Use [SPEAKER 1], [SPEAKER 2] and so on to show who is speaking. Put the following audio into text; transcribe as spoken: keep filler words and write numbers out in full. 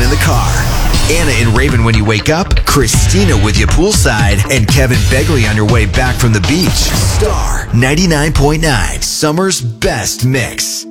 [SPEAKER 1] in the car. Anna and Raven when you wake up, Christina with you poolside, and Kevin Begley on your way back from the beach. Star ninety-nine point nine, Summer's best mix.